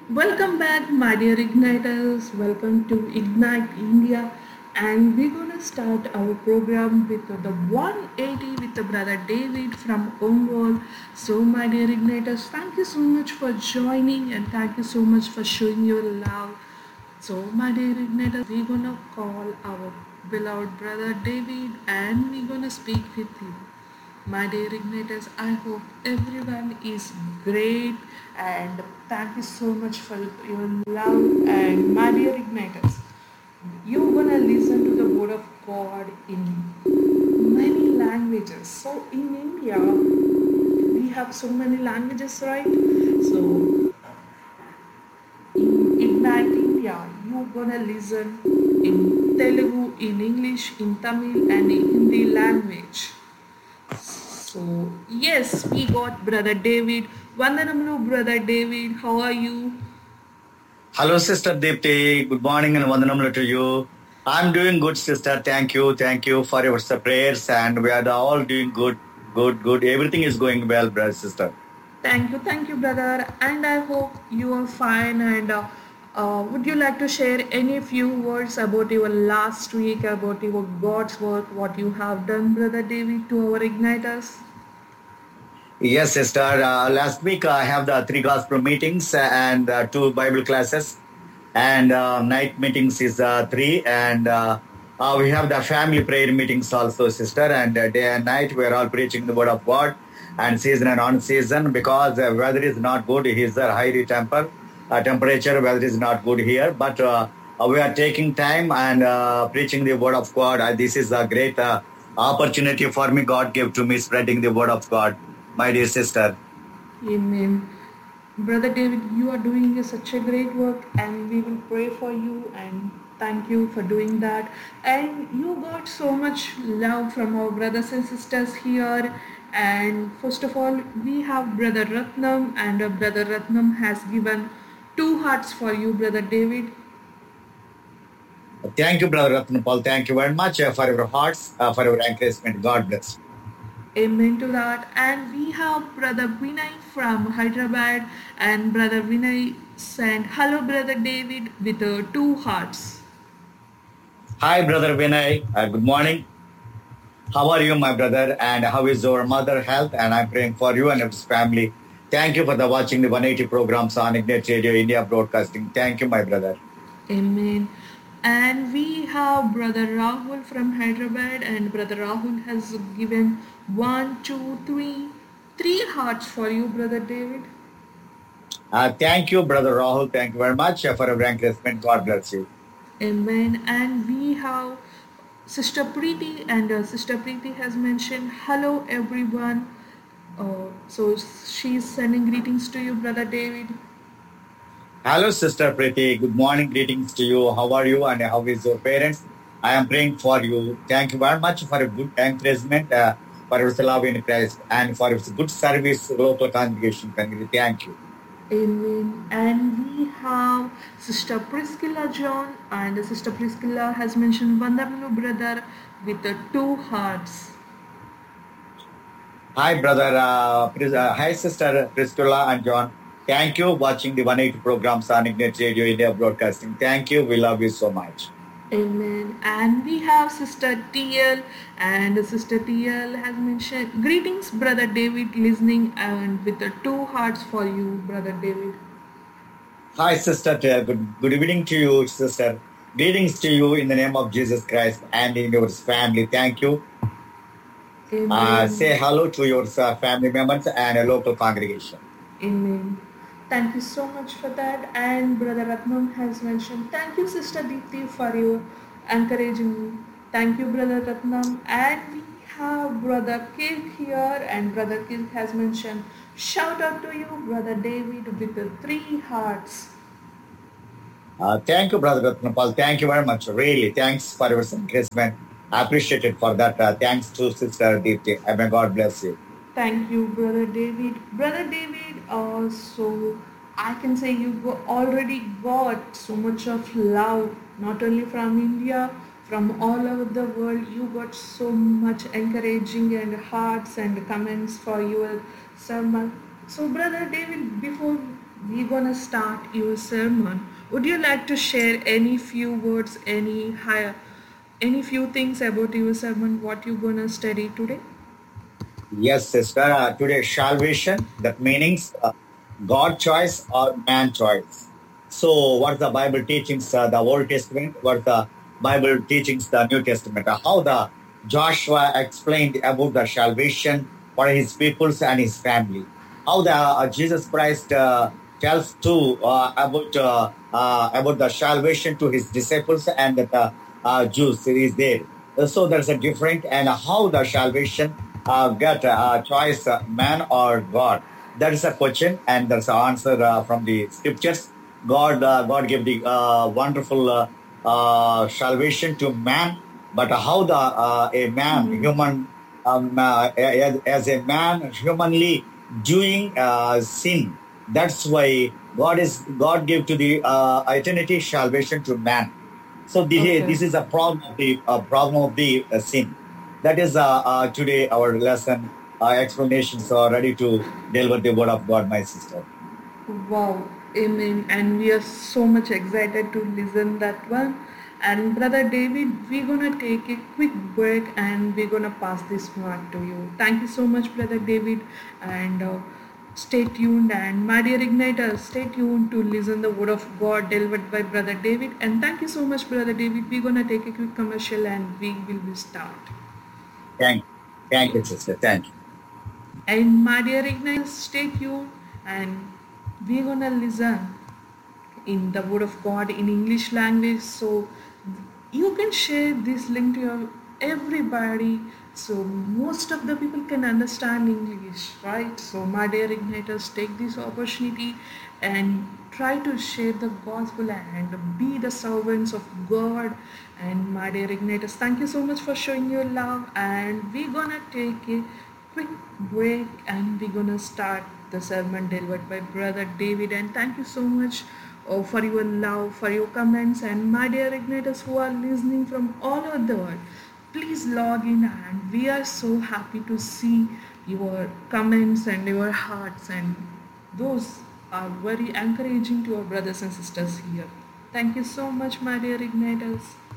Welcome back, my dear Igniters. Welcome to Ignite India. And we're gonna start our program with the 180 with the brother David from Ongol. So, my dear Igniters, thank you so much for joining and thank you so much for showing your love. So, my dear Igniters, we're gonna call our beloved brother David and we're gonna speak with him. My dear Ignators, I hope everyone is great and thank you so much for your love. And my dear Ignators, you're gonna listen to the word of God in many languages. So in India, we have so many languages, right? So in Ignite India, you're gonna listen in Telugu, in English, in Tamil, and in Hindi language. So, yes, we got Brother David. Vandanamlu, Brother David. How are you? Hello, Sister Deepti. Good morning and Vandanamlu to you. I'm doing good, sister. Thank you. Thank you for your prayers. And we are all doing good, good, good. Everything is going well, brother, sister. Thank you, brother. And I hope you are fine. And would you like to share any few words about your last week, about your God's work, what you have done, Brother David, to our igniters? Yes, sister. Last week I have the 3 gospel meetings and 2 Bible classes. And night meetings is 3. And we have the family prayer meetings also, sister. And day and night we are all preaching the word of God. And season and on season, because weather is not good. It is a high temperature. Weather is not good here, but we are taking time and preaching the word of God. This is a great opportunity for me. God gave to me spreading the word of God, my dear sister. Amen. Brother David, you are doing such a great work, and we will pray for you and thank you for doing that. And you got so much love from our brothers and sisters here. And first of all, we have Brother Ratnam, and Brother Ratnam has given 2 hearts for you, Brother David. Thank you, Brother Ratnapal. Thank you very much for your hearts, for your encouragement. God bless. Amen to that. And we have Brother Vinay from Hyderabad, and Brother Vinay sent hello, Brother David, with 2 hearts. Hi, Brother Vinay. Good morning. How are you, my brother? And how is your mother health? And I'm praying for you and your family. Thank you for watching the 180 programs on Ignite Radio India Broadcasting. Thank you, my brother. Amen. And we have Brother Rahul from Hyderabad, and Brother Rahul has given 3 hearts for you, Brother David. Thank you, Brother Rahul. Thank you very much for your encouragement. God bless you. Amen. And we have Sister Preeti, and Sister Preeti has mentioned, hello everyone. So she's sending greetings to you, Brother David. Hello, Sister Preeti. Good morning. Greetings to you. How are you and how is your parents? I am praying for you. Thank you very much for a good encouragement, for your love in Christ, and for your good service, local congregation. Thank you. Amen. And we have Sister Priscilla John, and Sister Priscilla has mentioned Vandalu brother with 2 hearts. Hi, brother. Hi, Sister Priscilla and John. Thank you watching the 180 programs on Ignite Radio India Broadcasting. Thank you. We love you so much. Amen. And we have Sister TL, and Sister TL has mentioned greetings, Brother David, listening and with 2 hearts for you, Brother David. Hi, Sister. Good evening to you, Sister. Greetings to you in the name of Jesus Christ and in your family. Thank you. Say hello to your family members and a local congregation. Amen. Thank you so much for that. And Brother Ratnam has mentioned, thank you, Sister Deepti, for your encouraging me. Thank you, Brother Ratnam. And we have Brother Kirk here, and Brother Kirk has mentioned, shout out to you, Brother David, with 3 hearts. Thank you, Brother Ratnapal. Thank you very much. Really, thanks for your encouragement. I appreciate it for that. Thanks to Sister Deepti. May God bless you. Thank you, Brother David. Brother David, so I can say you already got so much of love, not only from India, from all over the world. You got so much encouraging and hearts and comments for your sermon. So, Brother David, before we gonna start your sermon, would you like to share any few words, any few things about your sermon, what you gonna study today? Yes, sister. Today, salvation, that meanings God choice or man choice. So, what the Bible teachings, the Old Testament, what the Bible teachings, the New Testament, how the Joshua explained about the salvation for his peoples and his family. How the Jesus Christ tells to about the salvation to his disciples and the Jews is there. So there's a different and how the salvation get a choice, man or God. That is a question, and there's an answer from the scriptures. God gave the wonderful salvation to man, but how the a man, Mm-hmm. human, as a man, humanly doing sin. That's why God gave to the eternity salvation to man. So Okay. this is a problem of the sin. That is today our lesson explanations are ready to deliver the word of God, my sister. Wow, amen. And we are so much excited to listen that one. And brother David, we're gonna take a quick break and we're gonna pass this mic to you. Thank you so much, brother David, and stay tuned. And my dear igniters, stay tuned to listen the word of God delivered by brother David. And thank you so much, brother David. We're gonna take a quick commercial and we will be start. Thank, thank you, sister. Thank you. And my dear igniters, stay tuned and we're gonna listen in the word of God in English language. So you can share this link to your everybody so most of the people can understand English, right? So my dear igniters, take this opportunity and try to share the gospel and be the servants of God. And my dear igniters, thank you so much for showing your love, and we're gonna take a quick break and we're gonna start the sermon delivered by brother David. And thank you so much for your love, for your comments, and my dear igniters who are listening from all over the world, please log in, and we are so happy to see your comments and your hearts, and those are very encouraging to our brothers and sisters here. Thank you so much, my dear igniters.